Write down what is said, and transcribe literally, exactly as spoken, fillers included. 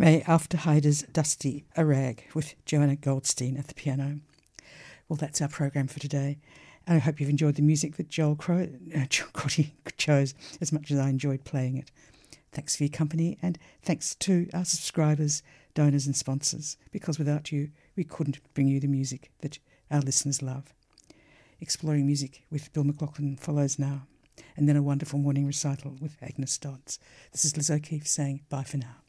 May After Hyder's Dusty a Rag with Joanna Goldstein at the piano. Well, that's our program for today. And I hope you've enjoyed the music that Joel, Crow, uh, Joel Crotty chose as much as I enjoyed playing it. Thanks for your company, and thanks to our subscribers, donors and sponsors, because without you, we couldn't bring you the music that our listeners love. Exploring Music with Bill McLaughlin follows now, and then a wonderful morning recital with Agnes Dodds. This is Liz O'Keefe saying bye for now.